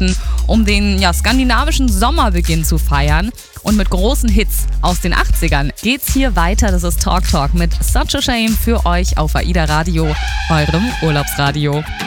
Weihnachten, um den skandinavischen Sommerbeginn zu feiern. Und mit großen Hits aus den 80ern geht's hier weiter. Das ist Talk Talk mit Such a Shame für euch auf AIDA Radio, eurem Urlaubsradio.